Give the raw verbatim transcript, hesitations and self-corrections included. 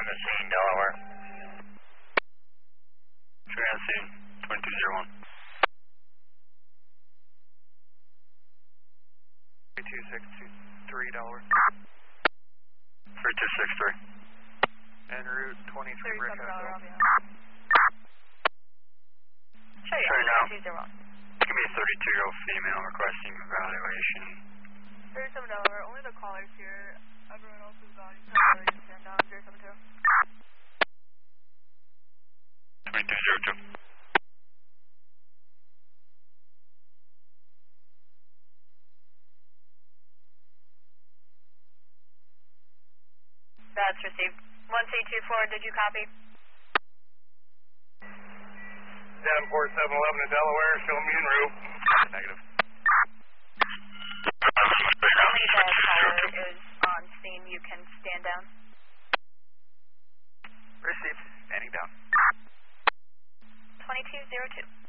the scene, Delaware. Tree on scene, twenty-two zero one. three two six two three, Delaware. three two six three. En route twenty-three Brick House. Show you now. Give me a thirty-two-year-old female requesting evaluation. thirty-seven Delaware, only the callers here. Everyone else is gone. You can really stand down. zero seven two. twenty-two zero two. That's received. one C two four, did you copy? Davenport seven eleven in Delaware, show me en route. Negative. Only the caller is on scene. You can stand down. Received. Standing down. twenty-two zero two.